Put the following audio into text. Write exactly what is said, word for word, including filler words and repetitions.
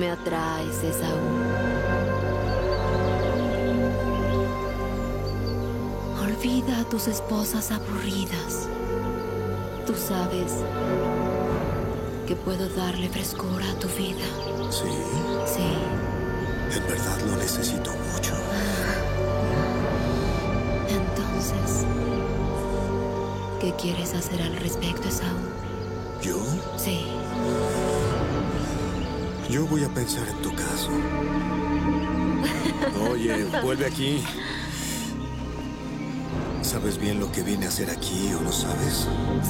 Me atraes, Esaú. Olvida a tus esposas aburridas. Tú sabes que puedo darle frescura a tu vida. ¿Sí? Sí. En verdad lo necesito mucho. Entonces, ¿qué quieres hacer al respecto, Esaú? ¿Yo? Sí. Yo voy a pensar en tu caso. Oye, vuelve aquí. ¿Sabes bien lo que vine a hacer aquí o no sabes?